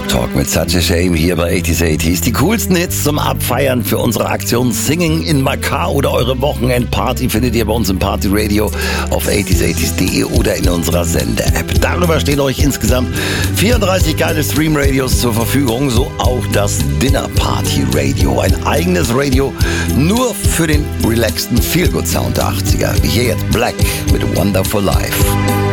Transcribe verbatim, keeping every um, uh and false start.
Rock Talk mit Such a Shame hier bei achtziger achtziger. Die coolsten Hits zum Abfeiern für unsere Aktion Singing in Macau oder eure Wochenendparty findet ihr bei uns im Party Radio auf achtziger achtziger punkt de oder in unserer Sende-App. Darüber stehen euch insgesamt vierunddreißig geile Stream-Radios zur Verfügung, so auch das Dinner Party Radio. Ein eigenes Radio nur für den relaxten Feel-Good-Sound der achtziger. Wie hier jetzt Black mit Wonderful Life.